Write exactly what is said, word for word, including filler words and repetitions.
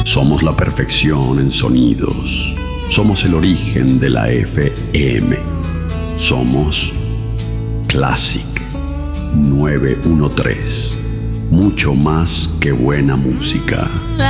Somos la perfección en sonidos. Somos el origen de la F M. Somos Classic novecientos trece. Mucho más que buena música.